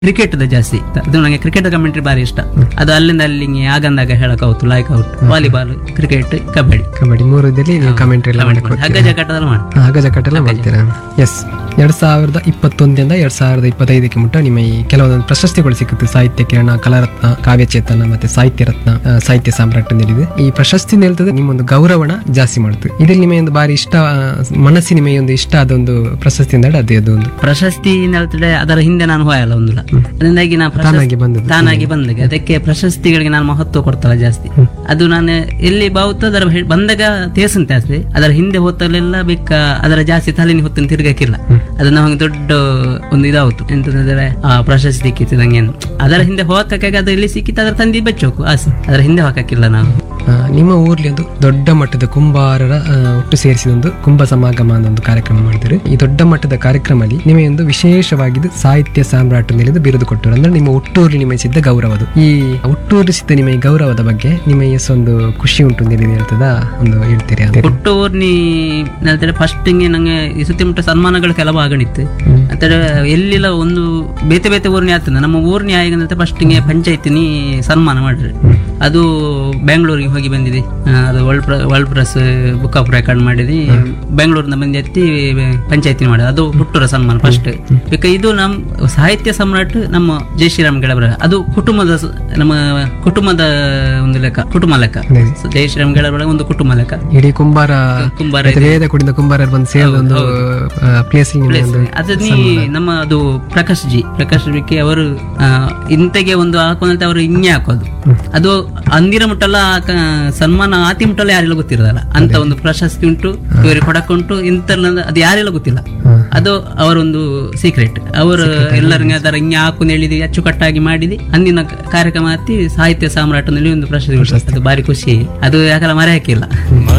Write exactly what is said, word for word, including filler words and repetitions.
Cricket ಜಾಸ್ತಿ ಅದು ನಂಗೆ ಕ್ರಿಕೆಟ್ ಕಮೆಂಟ್ರಿ ಬಾರಿ ಇಷ್ಟ. ಅದು ಅಲ್ಲಿಂದ ಅಲ್ಲಿಗೆ ಆಗಂದಾಗ ಹೇಳಕ್ out like out volleyball cricket kabaddi kabaddi ಮೂರು ಇದ್ದಲ್ಲಿ ನೀವು ಕಮೆಂಟ್ರಿ ಎಲ್ಲ ಮಾಡಿ ಹಗ್ಗ ಜಗಟ್ಟದಲ್ಲಿ ಮಾಡಿ ಹಗ್ಗ ಜಗಟ್ಟೆಲ್ಲ ಮಾಡ್ತೀರಾ. ಎಸ್, ಎರಡ್ ಸಾವಿರದ ಇಪ್ಪತ್ತೊಂದರಿಂದ ಎರಡ್ ಸಾವಿರದ ಇಪ್ಪತ್ತೈದಕ್ಕೆ ಮುಟ್ಟ ನಿಮ್ಮ ಈ ಕೆಲವೊಂದು ಪ್ರಶಸ್ತಿಗಳು ಸಿಕ್ಕುತ್ತೆ. ಸಾಹಿತ್ಯ ಕಿರಣ, ಕಲಾರತ್ನ, ಕಾವ್ಯಚೇತನ ಮತ್ತೆ ಸಾಹಿತ್ಯ ರತ್ನ, ಆ, ಸಾಹಿತ್ಯ ಸಾಮ್ರಾಟ್ ನೀಡಿದೆ. ಈ ಪ್ರಶಸ್ತಿ ನಿಲ್ತದೆ ನಿಮ್ಮೊಂದು ಗೌರವಣ ಜಾಸ್ತಿ ಮಾಡುತ್ತೆ. ಇದ್ರಲ್ಲಿ ನಿಮಗೆ ಒಂದು ಬಾರಿ ಇಷ್ಟ, ಆ, ಮನಸ್ಸಿನ ನಿಮಗೆ ಒಂದು ಇಷ್ಟ ಆದ ಒಂದು ಪ್ರಶಸ್ತಿ ಅಂದ್ರೆ ಅದೇ ಅದು ಒಂದು ಪ್ರಶಸ್ತಿ ಹೇಳ್ತಾರೆ. ಅದರ ಹಿಂದೆ ನಾನು ಹೋಯಲ್ಲ ಒಂದಿಲ್ಲ, ಅದರಿಂದಾಗಿ ನಾ ತಾನಾಗಿ ಬಂದದ್ದು. ತಾನಾಗಿ ಬಂದಾಗ ಅದಕ್ಕೆ ಪ್ರಶಸ್ತಿಗಳಿಗೆ ನಾನು ಮಹತ್ವ ಕೊಡ್ತಲ್ಲ ಜಾಸ್ತಿ. ಅದು ನಾನು ಎಲ್ಲಿ ಬಾವುತ ಅದರ ಹೆ- ಬಂದಾಗ ತೇಸನ್ ಜಾಸ್ತಿ, ಅದರ ಹಿಂದೆ ಹೊತ್ತಲೆಲ್ಲ ಬೇಕ ಅದರ ಜಾಸ್ತಿ ತಲೆನಿ ಹೊತ್ತನ್ನು ತಿರ್ಗಕ್ಕಿಲ್ಲ. ಅದು ನಮಗೆ ದೊಡ್ಡ ಒಂದು ಇದಾವತ್ತು ಎಂತಂದ್ರೆ ಆ ಪ್ರಶಸ್ತಿ ಸಿಕ್ಕಿತ್ತು. ಅದರ ಹಿಂದೆ ಹೋಗಕ್ಕೆ ಅದು ಎಲ್ಲಿ ಸಿಕ್ಕಿತ್ತು ಅದರ ತಂದಿ ಬೆಚ್ಚೋಕು ಆಸೆ, ಅದರ ಹಿಂದೆ ಹೋಗಕ್ಕಿಲ್ಲ ನಾವು. ಆ, ನಿಮ್ಮ ಊರ್ಲಿ ಒಂದು ದೊಡ್ಡ ಮಟ್ಟದ ಕುಂಬಾರರ ಆ, ಒಟ್ಟು ಸೇರಿಸಿದ ಒಂದು ಕುಂಭ ಸಮಾಗಮ ಅನ್ನೋ ಒಂದು ಕಾರ್ಯಕ್ರಮ ಮಾಡಿದ್ರು. ಈ ದೊಡ್ಡ ಮಟ್ಟದ ಕಾರ್ಯಕ್ರಮದಲ್ಲಿ ನಿಮಗೆ ಒಂದು ವಿಶೇಷವಾಗಿದ್ದು ಸಾಹಿತ್ಯ ಸಾಮ್ರಾಟ್ ನಿಲಿದು ಬಿರುದು ಕೊಟ್ಟರು. ಅಂದ್ರೆ ನಿಮ್ಮ ಹುಟ್ಟೂರು ನಿಮಗೆ ಸಿದ್ದ ಗೌರವದು. ಈ ಹುಟ್ಟೂರು ಸಿದ್ದ ನಿಮ್ಮ ಈ ಗೌರವದ ಬಗ್ಗೆ ನಿಮಗೆ ಒಂದು ಖುಷಿ ಉಂಟು ನಿಲಿದು ಹೇಳ್ತದ ಒಂದು ಹೇಳ್ತೀರಿ? ಅದೇ ಹುಟ್ಟು ಊರ್ನಿ ಹೇಳ್ತಾರೆ ಫಸ್ಟ್ ನಂಗೆ ಈ ಸುತ್ತಿಮುಟ್ಟ ಸನ್ಮಾನಗಳು ಕೆಲವು ಆಗಣಿತ್ತು ಅಂತಾರೆ. ಎಲ್ಲಿಲ್ಲ ಒಂದು ಬೇತೆ ಬೇತೆ ಊರ್ನಿ ಆಗ್ತದೆ. ನಮ್ಮ ಊರ್ನಿ ಆಗ ಫಸ್ಟ್ ಪಂಚಾಯತಿನಿ ಸನ್ಮಾನ ಮಾಡ್ರಿ. ಅದು ಬೆಂಗಳೂರಿಗೆ ಹೋಗಿ ಬಂದಿದೆ. ಆ, ಅದು ವರ್ಲ್ಡ್ ಪ್ರ world press book of record ಮಾಡಿದಿ. ಬೆಂಗಳೂರಿನ ಬಂದು ಎತ್ತಿ ಪಂಚಾಯತಿ ಮಾಡಿದ. ಅದು ಹುಟ್ಟೂರ ಸನ್ಮಾನ ಫಸ್ಟ್. ಬೇಕಾ ಇದು ನಮ್ಮ ಸಾಹಿತ್ಯ ಸಮ್ರಾಟ್ ನಮ್ಮ ಜೈ ಶ್ರೀರಾಮ್ ಗೆಳಬರ. ಅದು ಕುಟುಂಬದ ಸ- ನಮ್ಮ ಕುಟುಂಬದ ಒಂದು ಲೆಕ್ಕ, ಕುಟುಂಬ ಲೆಕ್ಕ. ಜೈ ಶ್ರೀರಾಮ್ ಗೆಳಬರ ಒಂದು ಕುಟುಂಬ ಲೆಕ್ಕ. ಇಡೀ ಕುಂಬಾರ ಕುಂಬಾರ ಮತ್ತೆ ವೇದ ಕುಡಿದ ಕುಂಬಾರರು ಬಂದು ಸೇರಿದ ಒಂದು ಪ್ಲೇಸ್. ಅದು ನೀ ನಮ್ಮ ಅದು ಪ್ರಕಾಶ್ ಜಿ ಪ್ರಕಾಶ್ ಬಿಕ್ಕೆ ಅವರು ಆ, ಇಂತೆಗೆ ಒಂದು ಹಾಕೊಂಡಂತ ಅವರು ಹಿಂಗೆ ಹಾಕೋದು. ಅದು ಅಂದಿರ ಮುಟ್ಟಲ್ಲ ಕ- ಸನ್ಮಾನ ಆತಿ ಮುಟ್ಟಲ್ಲ ಯಾರೆಲ್ಲ ಗೊತ್ತಿರೋದಲ್ಲ ಅಂತ ಒಂದು ಪ್ರಶಸ್ತಿ ಉಂಟು ಇವರಿಗೆ ಕೊಡಕ್ಕುಂಟು. ಇಂತ ಅದು ಯಾರೆಲ್ಲ ಗೊತ್ತಿಲ್ಲ. ಅದು ಅವರೊಂದು ಸೀಕ್ರೆಟ್. ಅವರು ಎಲ್ಲರಿಗೆ ಅದರ ಹಿಂಗೆ ಹಾಕೊಂಡು ಹೇಳಿದಿ ಅಚ್ಚುಕಟ್ಟಾಗಿ ಮಾಡಿದಿ. ಅಂದಿನ ಕಾರ್ಯಕ್ರಮ ಹತ್ತಿ ಸಾಹಿತ್ಯ ಸಾಮ್ರಾಟನಲ್ಲಿ ಒಂದು ಪ್ರಶಸ್ತಿ ಉಂಟು. ಅದು ಬಾರಿ ಖುಷಿ. ಅದು ಯಾಕಲ್ಲ ಮರೆ ಹಾಕಿಲ್ಲ.